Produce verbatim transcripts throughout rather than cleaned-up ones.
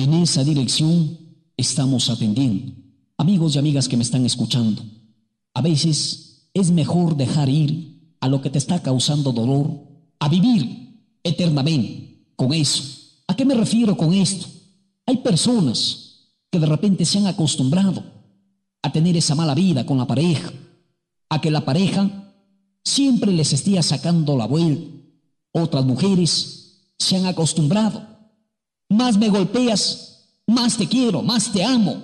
En esa dirección estamos atendiendo. Amigos y amigas que me están escuchando, a veces es mejor dejar ir a lo que te está causando dolor, a vivir eternamente con eso. ¿A qué me refiero con esto? Hay personas que de repente se han acostumbrado a tener esa mala vida con la pareja, a que la pareja siempre les esté sacando la vuelta. Otras mujeres se han acostumbrado. Más me golpeas, más te quiero, más te amo.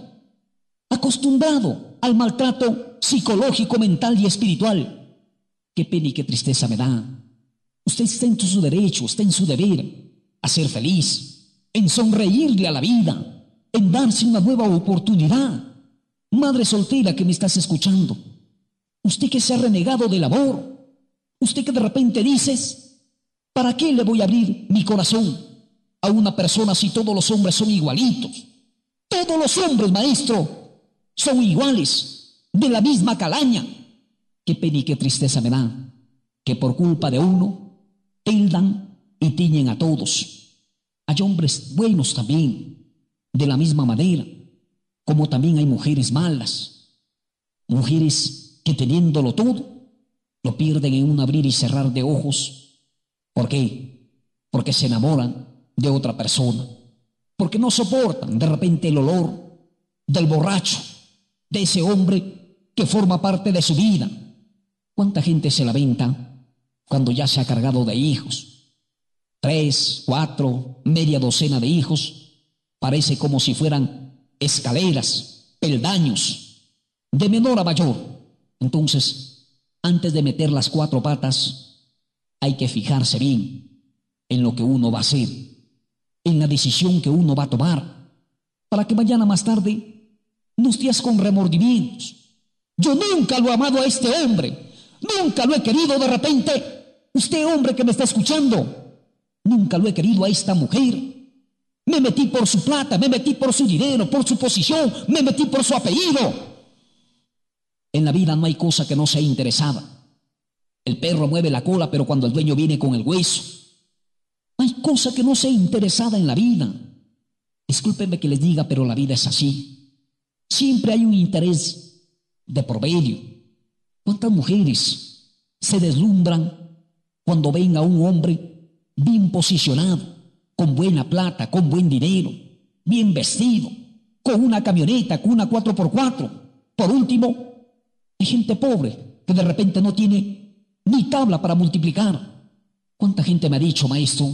Acostumbrado al maltrato psicológico, mental y espiritual. Qué pena y qué tristeza me da. Usted está en su derecho, está en su deber a ser feliz, en sonreírle a la vida, en darse una nueva oportunidad. Madre soltera que me estás escuchando, usted que se ha renegado del amor, usted que de repente dices, ¿para qué le voy a abrir mi corazón a una persona si todos los hombres son igualitos? Todos los hombres, maestro, son iguales, de la misma calaña. Qué pena y qué tristeza me da que por culpa de uno tildan y tiñen a todos. Hay hombres buenos también, de la misma manera, como también hay mujeres malas, mujeres que teniéndolo todo, lo pierden en un abrir y cerrar de ojos. ¿Por qué? Porque se enamoran de otra persona, porque no soportan de repente el olor del borracho, de ese hombre que forma parte de su vida. ¿Cuánta gente se lamenta cuando ya se ha cargado de hijos? Tres, cuatro, media docena de hijos, parece como si fueran escaleras, peldaños, de menor a mayor. Entonces, antes de meter las cuatro patas, hay que fijarse bien en lo que uno va a hacer, en la decisión que uno va a tomar, para que mañana más tarde no estés con remordimientos. Yo nunca lo he amado a este hombre, nunca lo he querido. De repente, usted hombre que me está escuchando, nunca lo he querido a esta mujer. Me metí por su plata, me metí por su dinero, por su posición, me metí por su apellido. En la vida no hay cosa que no sea interesada. El perro mueve la cola, pero cuando el dueño viene con el hueso. No hay cosa que no sea interesada en la vida. Discúlpenme que les diga, pero la vida es así. Siempre hay un interés de por medio. ¿Cuántas mujeres se deslumbran cuando ven a un hombre bien posicionado, con buena plata, con buen dinero, bien vestido, con una camioneta, con una cuatro por cuatro? Por último, hay gente pobre que de repente no tiene ni tabla para multiplicar. ¿Cuánta gente me ha dicho, maestro,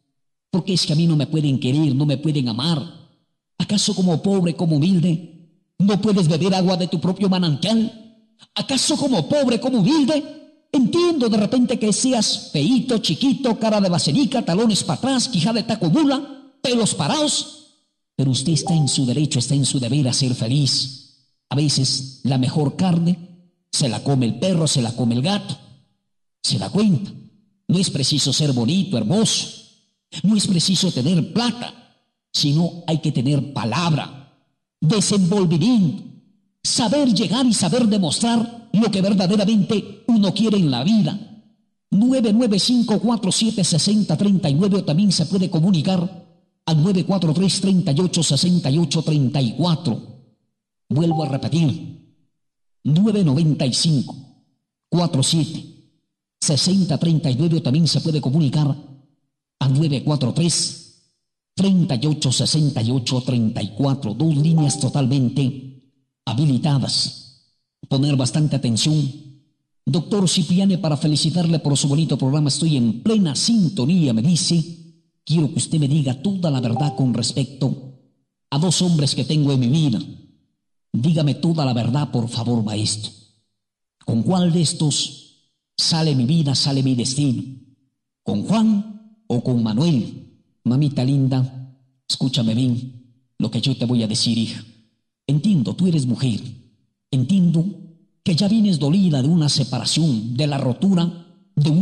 por qué es que a mí no me pueden querer, no me pueden amar? ¿Acaso como pobre, como humilde, no puedes beber agua de tu propio manantial? ¿Acaso como pobre, como humilde? Entiendo de repente que seas feíto, chiquito, cara de vasenica, talones para atrás, quijada de taco mula, pelos parados, pero usted está en su derecho, está en su deber a ser feliz. A veces la mejor carne se la come el perro, se la come el gato. Se da cuenta. No es preciso ser bonito, hermoso, no es preciso tener plata, sino hay que tener palabra, desenvolvimiento, saber llegar y saber demostrar lo que verdaderamente uno quiere en la vida. nueve nueve cinco cuatro siete seis cero tres nueve o también se puede comunicar al nueve cuatro tres, tres ocho, seis ocho tres cuatro. Vuelvo a repetir, nueve nueve cinco cuatro siete seis cero tres nueve o también se puede comunicar al nueve cuatro tres, tres ocho, seis ocho tres cuatro. Dos líneas totalmente habilitadas. Poner bastante atención. Doctor Cipriani, para felicitarle por su bonito programa, estoy en plena sintonía, me dice. Quiero que usted me diga toda la verdad con respecto a dos hombres que tengo en mi vida. Dígame toda la verdad, por favor, maestro. ¿Con cuál de estos sale mi vida, sale mi destino? ¿Con Juan o con Manuel? Mamita linda, escúchame bien lo que yo te voy a decir, hija. Entiendo, tú eres mujer. Entiendo que ya vienes dolida de una separación, de la rotura